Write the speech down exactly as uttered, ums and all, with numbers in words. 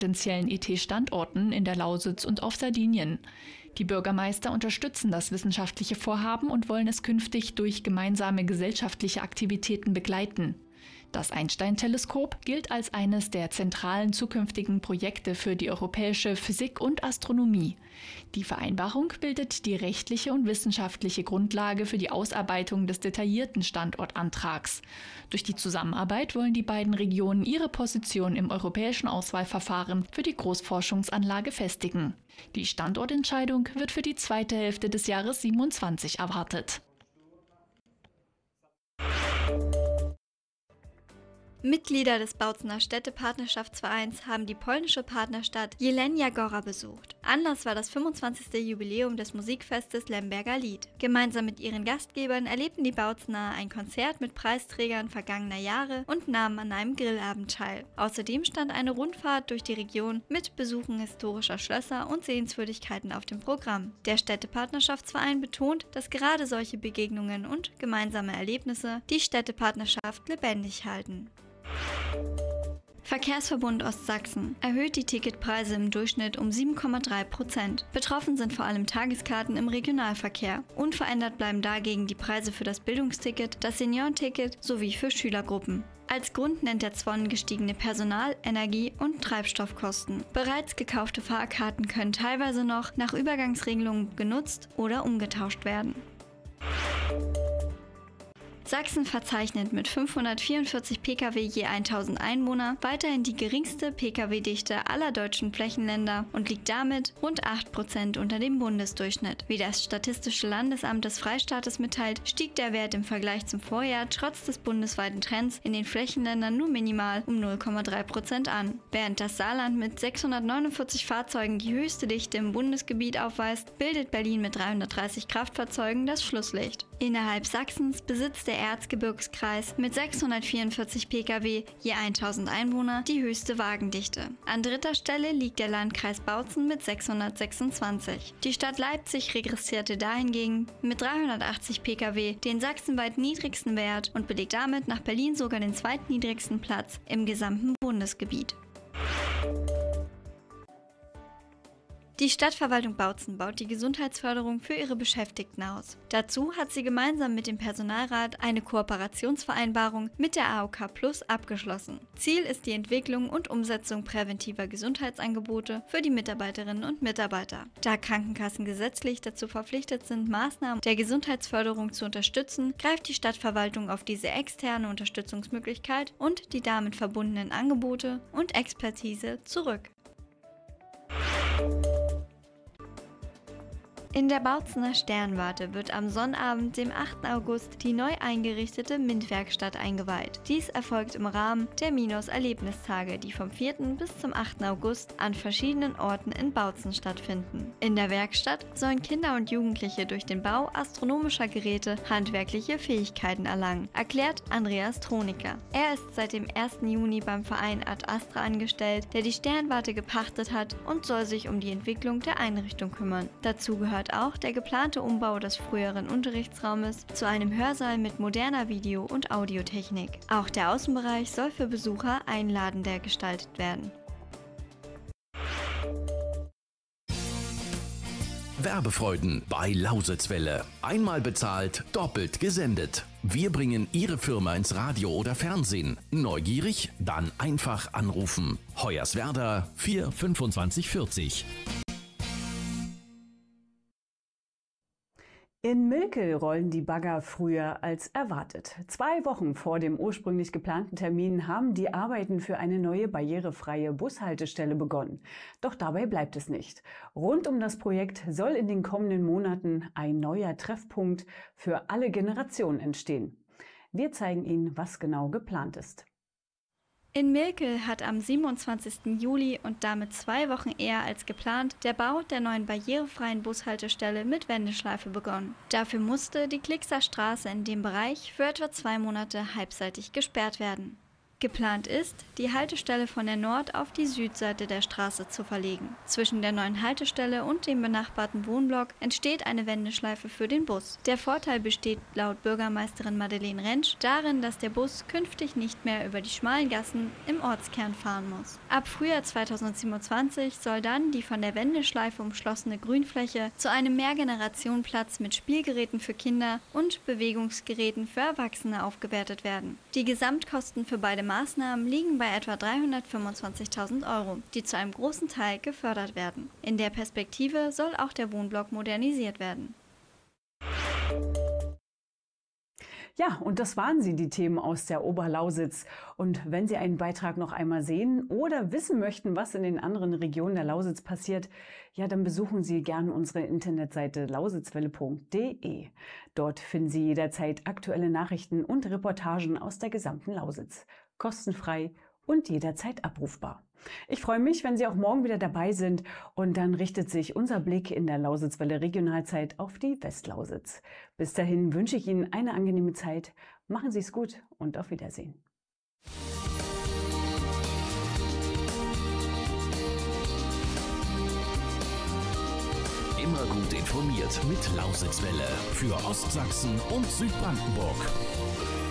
potenziellen I T-Standorten in der Lausitz und auf Sardinien. Die Bürgermeister unterstützen das wissenschaftliche Vorhaben und wollen es künftig durch gemeinsame gesellschaftliche Aktivitäten begleiten. Das Einstein-Teleskop gilt als eines der zentralen zukünftigen Projekte für die europäische Physik und Astronomie. Die Vereinbarung bildet die rechtliche und wissenschaftliche Grundlage für die Ausarbeitung des detaillierten Standortantrags. Durch die Zusammenarbeit wollen die beiden Regionen ihre Position im europäischen Auswahlverfahren für die Großforschungsanlage festigen. Die Standortentscheidung wird für die zweite Hälfte des Jahres siebenundzwanzig erwartet. Mitglieder des Bautzener Städtepartnerschaftsvereins haben die polnische Partnerstadt Jelenia Góra besucht. Anlass war das fünfundzwanzigste Jubiläum des Musikfestes Lemberger Lied. Gemeinsam mit ihren Gastgebern erlebten die Bautzener ein Konzert mit Preisträgern vergangener Jahre und nahmen an einem Grillabend teil. Außerdem stand eine Rundfahrt durch die Region mit Besuchen historischer Schlösser und Sehenswürdigkeiten auf dem Programm. Der Städtepartnerschaftsverein betont, dass gerade solche Begegnungen und gemeinsame Erlebnisse die Städtepartnerschaft lebendig halten. Verkehrsverbund Ostsachsen erhöht die Ticketpreise im Durchschnitt um sieben Komma drei Prozent. Betroffen sind vor allem Tageskarten im Regionalverkehr. Unverändert bleiben dagegen die Preise für das Bildungsticket, das Seniorenticket sowie für Schülergruppen. Als Grund nennt der Zvon gestiegene Personal-, Energie- und Treibstoffkosten. Bereits gekaufte Fahrkarten können teilweise noch nach Übergangsregelungen genutzt oder umgetauscht werden. Sachsen verzeichnet mit fünfhundertvierundvierzig Pkw je tausend Einwohner weiterhin die geringste Pkw-Dichte aller deutschen Flächenländer und liegt damit rund acht Prozent unter dem Bundesdurchschnitt. Wie das Statistische Landesamt des Freistaates mitteilt, stieg der Wert im Vergleich zum Vorjahr trotz des bundesweiten Trends in den Flächenländern nur minimal um null Komma drei Prozent an. Während das Saarland mit sechshundertneunundvierzig Fahrzeugen die höchste Dichte im Bundesgebiet aufweist, bildet Berlin mit dreihundertdreißig Kraftfahrzeugen das Schlusslicht. Innerhalb Sachsens besitzt der Erzgebirgskreis mit sechshundertvierundvierzig Pkw je tausend Einwohner die höchste Wagendichte. An dritter Stelle liegt der Landkreis Bautzen mit sechshundertsechsundzwanzig. Die Stadt Leipzig registrierte dahingegen mit dreihundertachtzig Pkw den sachsenweit niedrigsten Wert und belegt damit nach Berlin sogar den zweitniedrigsten Platz im gesamten Bundesgebiet. Die Stadtverwaltung Bautzen baut die Gesundheitsförderung für ihre Beschäftigten aus. Dazu hat sie gemeinsam mit dem Personalrat eine Kooperationsvereinbarung mit der A O K Plus abgeschlossen. Ziel ist die Entwicklung und Umsetzung präventiver Gesundheitsangebote für die Mitarbeiterinnen und Mitarbeiter. Da Krankenkassen gesetzlich dazu verpflichtet sind, Maßnahmen der Gesundheitsförderung zu unterstützen, greift die Stadtverwaltung auf diese externe Unterstützungsmöglichkeit und die damit verbundenen Angebote und Expertise zurück. In der Bautzener Sternwarte wird am Sonnabend, dem achten August, die neu eingerichtete MINT-Werkstatt eingeweiht. Dies erfolgt im Rahmen der Minos-Erlebnistage, die vom vierten bis zum achten August an verschiedenen Orten in Bautzen stattfinden. In der Werkstatt sollen Kinder und Jugendliche durch den Bau astronomischer Geräte handwerkliche Fähigkeiten erlangen, erklärt Andreas Troniker. Er ist seit dem ersten Juni beim Verein Ad Astra angestellt, der die Sternwarte gepachtet hat und soll sich um die Entwicklung der Einrichtung kümmern. Dazu gehört auch der geplante Umbau des früheren Unterrichtsraumes zu einem Hörsaal mit moderner Video- und Audiotechnik. Auch der Außenbereich soll für Besucher einladender gestaltet werden. Werbefreuden bei Lausitzwelle. Einmal bezahlt, doppelt gesendet. Wir bringen Ihre Firma ins Radio oder Fernsehen. Neugierig? Dann einfach anrufen. Hoyerswerda vier fünfundzwanzig vierzig. In Milkel rollen die Bagger früher als erwartet. Zwei Wochen vor dem ursprünglich geplanten Termin haben die Arbeiten für eine neue barrierefreie Bushaltestelle begonnen. Doch dabei bleibt es nicht. Rund um das Projekt soll in den kommenden Monaten ein neuer Treffpunkt für alle Generationen entstehen. Wir zeigen Ihnen, was genau geplant ist. In Milkel hat am siebenundzwanzigsten Juli und damit zwei Wochen eher als geplant der Bau der neuen barrierefreien Bushaltestelle mit Wendeschleife begonnen. Dafür musste die Klickser Straße in dem Bereich für etwa zwei Monate halbseitig gesperrt werden. Geplant ist, die Haltestelle von der Nord- auf die Südseite der Straße zu verlegen. Zwischen der neuen Haltestelle und dem benachbarten Wohnblock entsteht eine Wendeschleife für den Bus. Der Vorteil besteht laut Bürgermeisterin Madeleine Rentsch darin, dass der Bus künftig nicht mehr über die schmalen Gassen im Ortskern fahren muss. Ab Frühjahr zweitausendsiebenundzwanzig soll dann die von der Wendeschleife umschlossene Grünfläche zu einem Mehrgenerationenplatz mit Spielgeräten für Kinder und Bewegungsgeräten für Erwachsene aufgewertet werden. Die Gesamtkosten für beide Maßnahmen liegen bei etwa dreihundertfünfundzwanzigtausend Euro, die zu einem großen Teil gefördert werden. In der Perspektive soll auch der Wohnblock modernisiert werden. Ja, und das waren sie, die Themen aus der Oberlausitz. Und wenn Sie einen Beitrag noch einmal sehen oder wissen möchten, was in den anderen Regionen der Lausitz passiert, ja, dann besuchen Sie gerne unsere Internetseite lausitzwelle punkt de. Dort finden Sie jederzeit aktuelle Nachrichten und Reportagen aus der gesamten Lausitz. Kostenfrei und jederzeit abrufbar. Ich freue mich, wenn Sie auch morgen wieder dabei sind, und dann richtet sich unser Blick in der Lausitzwelle Regionalzeit auf die Westlausitz. Bis dahin wünsche ich Ihnen eine angenehme Zeit. Machen Sie es gut und auf Wiedersehen. Immer gut informiert mit Lausitzwelle für Ostsachsen und Südbrandenburg.